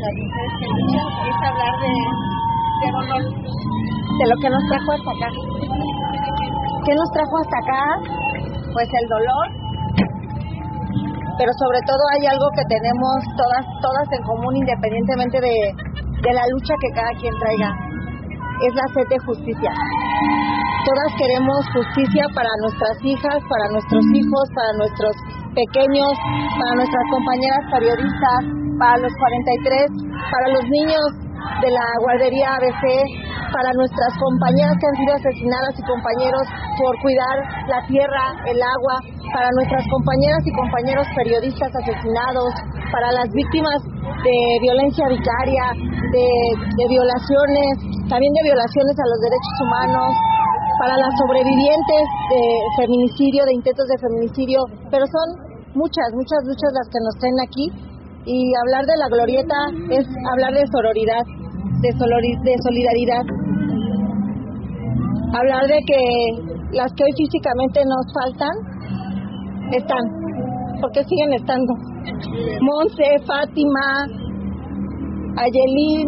las mujeres que luchan es hablar de dolor, de lo que nos trajo hasta acá. ¿Qué nos trajo hasta acá? Pues el dolor, pero sobre todo hay algo que tenemos todas en común, independientemente de la lucha que cada quien traiga, es la sed de justicia. Todas queremos justicia para nuestras hijas, para nuestros hijos, para nuestros pequeños, para nuestras compañeras periodistas, para los 43, para los niños de la guardería ABC, para nuestras compañeras que han sido asesinadas y compañeros por cuidar la tierra, el agua, para nuestras compañeras y compañeros periodistas asesinados, para las víctimas de violencia vicaria, de violaciones, también de violaciones a los derechos humanos, para las sobrevivientes de feminicidio, de intentos de feminicidio, pero son muchas luchas las que nos traen aquí, y hablar de la glorieta es hablar de sororidad, de solidaridad, hablar de que las que hoy físicamente nos faltan, están, porque siguen estando. Monse, Fátima, Ayelín,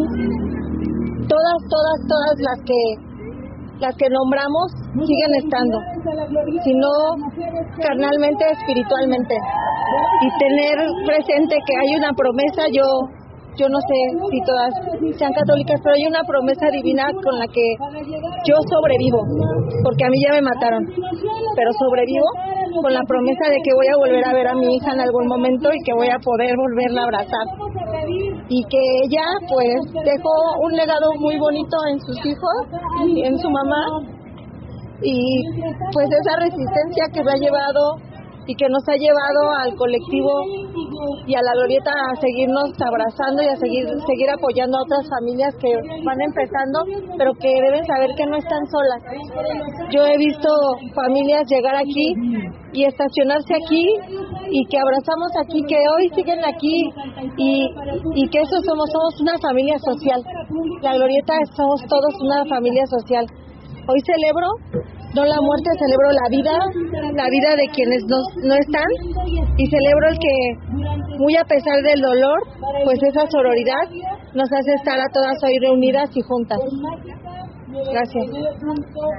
todas las que nombramos siguen estando, sino carnalmente, espiritualmente, y tener presente que hay una promesa. Yo no sé si todas sean católicas, pero hay una promesa divina con la que yo sobrevivo, porque a mí ya me mataron, pero sobrevivo con la promesa de que voy a volver a ver a mi hija en algún momento y que voy a poder volverla a abrazar, y que ella pues dejó un legado muy bonito en sus hijos y en su mamá, y pues esa resistencia que me ha llevado y que nos ha llevado al colectivo y a la glorieta a seguirnos abrazando y a seguir apoyando a otras familias que van empezando, pero que deben saber que no están solas. Yo he visto familias llegar aquí y estacionarse aquí, y que abrazamos aquí, que hoy siguen aquí, y que eso somos una familia social. La glorieta somos todos una familia social. Hoy celebro no la muerte, celebro la vida de quienes no están, y celebro el que, muy a pesar del dolor, pues esa sororidad nos hace estar a todas hoy reunidas y juntas. Gracias.